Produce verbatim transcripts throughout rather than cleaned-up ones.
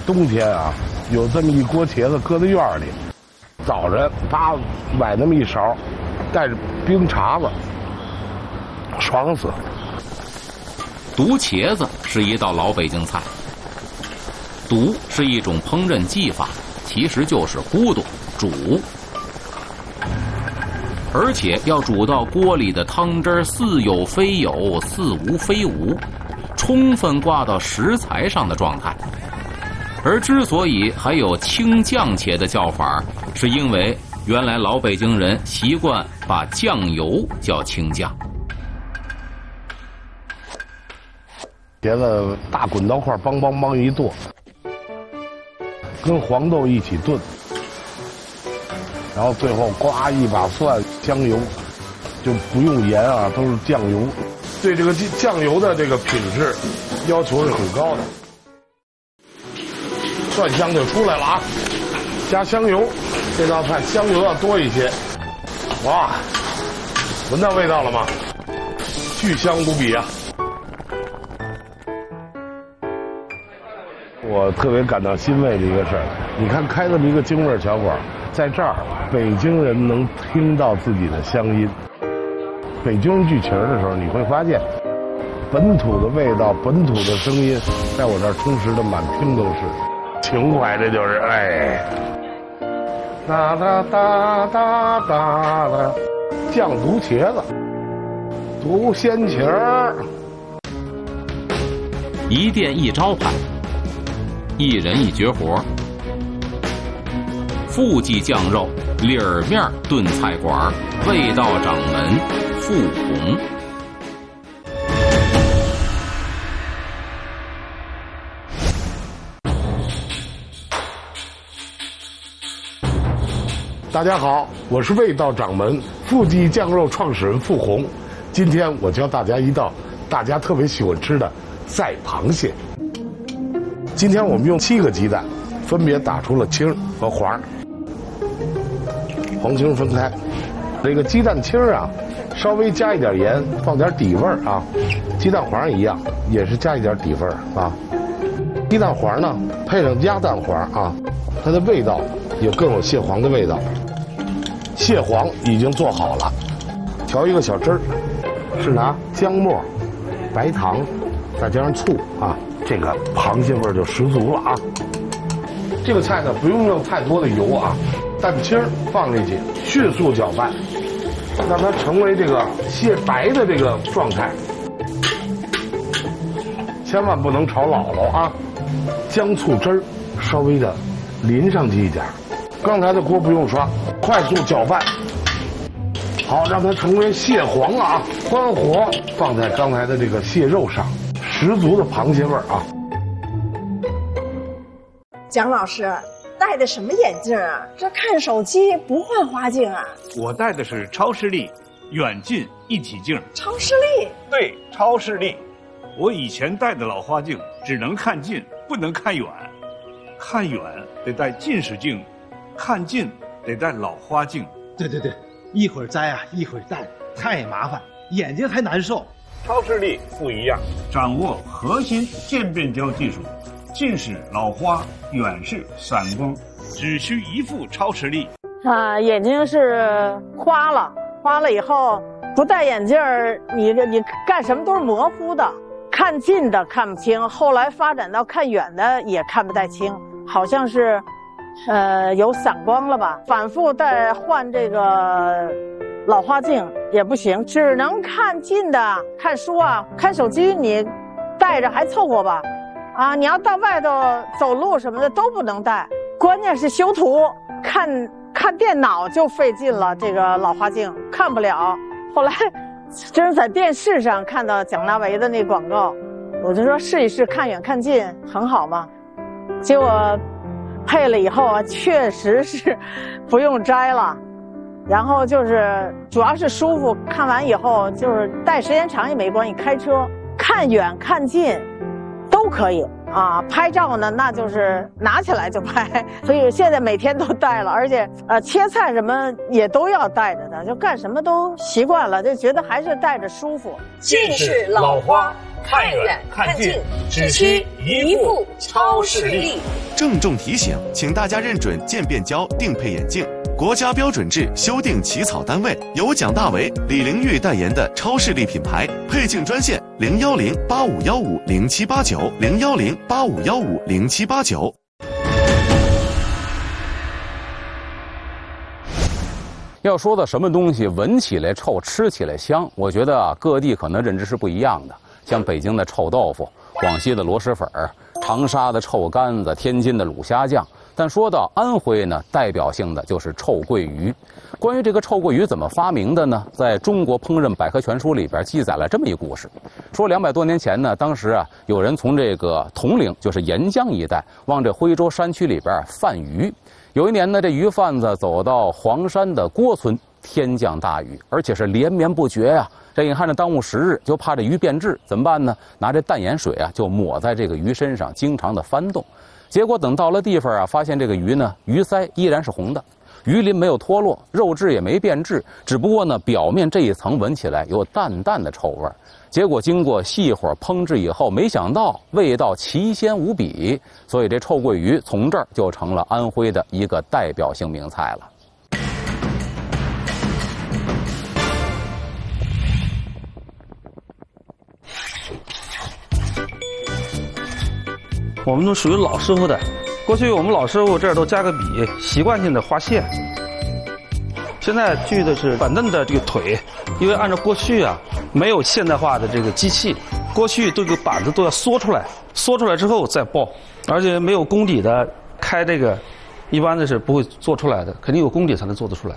冬天啊，有这么一锅茄子搁在院里，早晨啪崴那么一勺，带着冰碴子，爽死。 毒茄子是一道老北京菜。毒是一种烹饪技法，其实就是咕嘟煮，而且要煮到锅里的汤汁似有非有，似无非无，充分挂到食材上的状态。而之所以还有清酱茄的叫法，是因为原来老北京人习惯把酱油叫清酱。 茄子大滚刀块梆梆梆一剁，跟黄豆一起炖，然后最后呱一把蒜香油，就不用盐啊，都是酱油。对这个酱油的这个品质要求是很高的。蒜香就出来了啊，加香油，这道菜香油要多一些。哇，闻到味道了吗？巨香无比啊！我特别感到欣慰的一个事儿，你看开这么一个京味小馆，在这儿北京人能听到自己的乡音。北京人聚群的时候，你会发现本土的味道、本土的声音，在我这儿充实的满厅都是，情怀，这就是哎，哒哒哒哒哒哒，酱毒茄子，毒鲜茄儿， 一店一招牌。一人一绝活，富记酱肉里儿面炖菜馆，味道掌门傅红。 大家好，我是味道掌门富记酱肉创始人傅红。今天我教大家一道大家特别喜欢吃的赛螃蟹。今天我们用七个鸡蛋，分别打出了青和黄，黄青分开。这个鸡蛋清啊，稍微加一点盐，放点底味啊。鸡蛋黄一样，也是加一点底味啊。鸡蛋黄呢，配上鸭蛋黄啊，它的味道也更有蟹黄的味道。蟹黄已经做好了，调一个小汁儿，是拿姜末、白糖，再加上醋啊。这个螃蟹味儿就十足了啊！这个菜呢，不用用太多的油啊，蛋清放进去，迅速搅拌，让它成为这个蟹白的这个状态。千万不能炒老了啊！姜醋汁儿稍微的淋上去一点，刚才的锅不用刷，快速搅拌。好，让它成为蟹黄了啊！关火，放在刚才的这个蟹肉上。十足的螃蟹味儿啊！ 蒋老师戴的什么眼镜啊？这看手机不换花镜啊？ 我戴的是超视力远近一体镜。 超视力？ 对，超视力。我以前戴的老花镜只能看近，不能看远。看远得戴近视镜，看近得戴老花镜。 对对对，一会儿摘啊，一会儿戴，太麻烦，眼睛还难受。 超视力不一样，掌握核心渐变焦技术，近视、老花、远视、散光，只需一副超视力。 啊，眼睛是花了，花了以后不戴眼镜儿，你你干什么都是模糊的，看近的看不清，后来发展到看远的也看不太清，好像是，呃，有散光了吧？反复戴换这个老花镜也不行，只能看近的，看书啊，看手机你戴着还凑合吧，啊，你要到外头走路什么的都不能戴。关键是修图，看看电脑就费劲了，这个老花镜看不了。后来真是在电视上看到蒋大为的那广告，我就说试一试，看远看近很好嘛。结果配了以后啊，确实是不用摘了。然后就是主要是舒服，看完以后就是戴时间长也没关系，开车看远看近都可以啊。拍照呢，那就是拿起来就拍，所以现在每天都戴了，而且呃切菜什么也都要戴着的，就干什么都习惯了，就觉得还是戴着舒服。 近视、老花、 看远看近，只需一副超视力。 郑重提醒，请大家认准渐变焦定配眼镜，国家标准制修订起草单位由蒋大为、李玲玉代言的超视力品牌，配镜专线零幺零八五幺五零七八九零幺零八五幺五零七八九。 要说到什么东西闻起来臭，吃起来香，我觉得啊，各地可能认知是不一样的。像北京的臭豆腐，广西的螺蛳粉儿，长沙的臭干子，天津的卤虾酱。但说到安徽呢，代表性的就是臭鳜鱼。关于这个臭鳜鱼怎么发明的呢？在中国烹饪百科全书里边记载了这么一故事，说两百多年前呢，当时啊，有人从这个铜陵，就是沿江一带，往这徽州山区里边贩鱼。有一年呢，这鱼贩子走到黄山的郭村，天降大雨，而且是连绵不绝呀、啊。这眼看着当务时日，就怕这鱼变质，怎么办呢？拿这淡盐水啊，就抹在这个鱼身上，经常的翻动。结果等到了地方啊，发现这个鱼呢，鱼鳃依然是红的，鱼鳞没有脱落，肉质也没变质，只不过呢，表面这一层闻起来有淡淡的臭味。结果经过细火烹制以后，没想到味道奇鲜无比，所以这臭鳜鱼从这儿就成了安徽的一个代表性名菜了。 我们都属于老师傅的，过去我们老师傅这儿都加个笔，习惯性的画线。现在锯的是板凳的这个腿，因为按照过去啊，没有现代化的这个机器，过去这个板子都要缩出来，缩出来之后再爆，而且没有功底的开这个，一般的是不会做出来的，肯定有功底才能做得出来。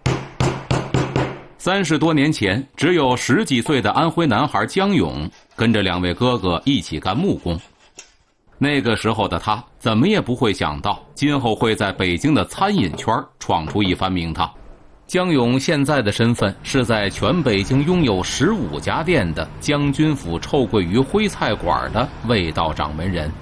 三十多年前，只有十几岁的安徽男孩江勇跟着两位哥哥一起干木工。那个时候的他怎么也不会想到，今后会在北京的餐饮圈闯出一番名堂。江勇现在的身份是在全北京拥有十五家店的将军府臭鳜鱼徽菜馆的味道掌门人。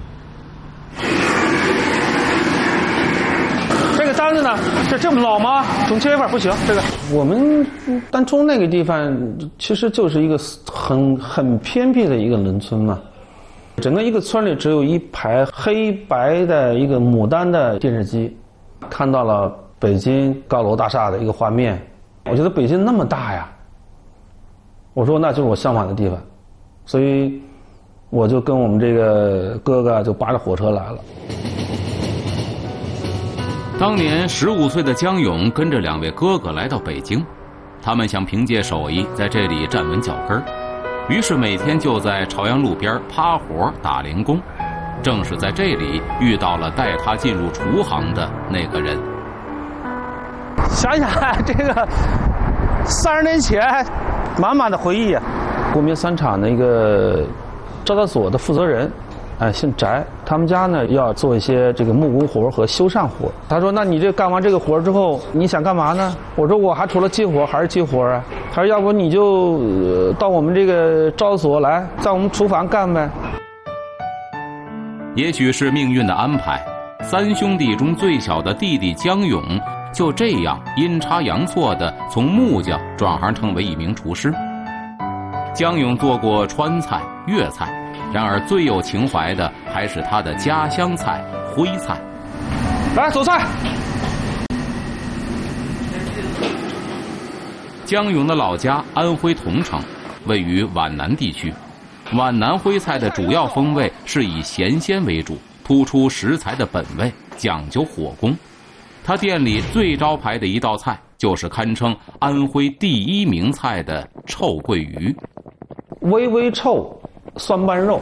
这个单子呢，这这么老吗？重切一份不行。这个我们丹冲那个地方其实就是一个很很偏僻的一个农村嘛。整个一个村里只有一排黑白的一个牡丹的电视机，看到了北京高楼大厦的一个画面。我觉得北京那么大呀，我说那就是我向往的地方，所以我就跟我们这个哥哥就扒着火车来了。 当年十五岁的江勇跟着两位哥哥来到北京，他们想凭借手艺在这里站稳脚跟儿。于是每天就在朝阳路边趴活打零工，正是在这里遇到了带他进入厨行的那个人。 想想这个三十年前，满满的回忆啊！国民三厂的一个招待所的负责人，哎，姓翟，他们家呢要做一些这个木工活和修缮活。他说：“那你这干完这个活之后，你想干嘛呢？”我说：“我还除了接活还是接活啊。”他说：“要不你就、呃、到我们这个招待所来，在我们厨房干呗。” 也许是命运的安排，三兄弟中最小的弟弟江勇就这样阴差阳错地从木匠转行成为一名厨师。江勇做过川菜、粤菜，然而最有情怀的还是他的家乡菜徽菜。 来，走菜。 江勇的老家安徽桐城，位于皖南地区。皖南徽菜的主要风味是以咸鲜为主，突出食材的本味，讲究火功。他店里最招牌的一道菜就是堪称安徽第一名菜的臭鳜鱼。 微微臭，酸拌肉。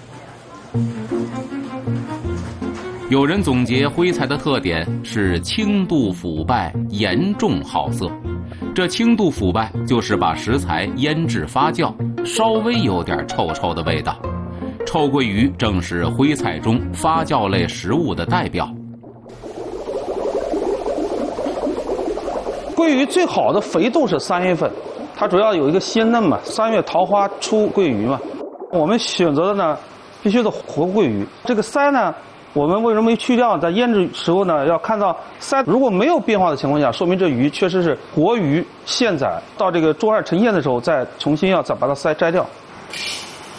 有人总结徽菜的特点是轻度腐败，严重好色。这轻度腐败就是把食材腌制发酵，稍微有点臭臭的味道。臭鳜鱼正是徽菜中发酵类食物的代表。 鳜鱼最好的肥度是三月份，它主要有一个鲜嫩嘛，三月桃花出鳜鱼嘛。我们选择的呢，必须得活鳜鱼。这个鳃呢，我们为什么没去掉？在腌制时候呢，要看到鳃如果没有变化的情况下，说明这鱼确实是活鱼现宰。到这个桌上呈现的时候，再重新要再把它鳃摘掉。